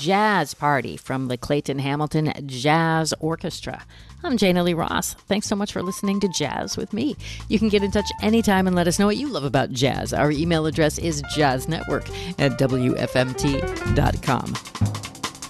Jazz Party from the Clayton Hamilton Jazz Orchestra. I'm Jana Lee Ross. Thanks so much for listening to Jazz with me. You can get in touch anytime and let us know what you love about jazz. Our email address is jazznetwork@wfmt.com.